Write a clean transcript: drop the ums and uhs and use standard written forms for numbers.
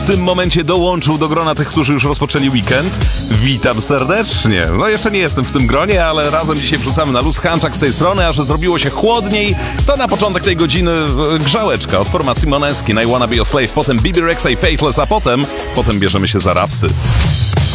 w tym momencie dołączył do grona tych, którzy już rozpoczęli weekend. Witam serdecznie. No jeszcze nie jestem w tym gronie, ale razem dzisiaj wrzucamy na luz. Hanczak z tej strony, a że zrobiło się chłodniej, to na początek tej godziny grzałeczka od formacji Måneskin, I Wanna Be Your Slave, potem Bebe Rexha i Faithless, a potem bierzemy się za rapsy.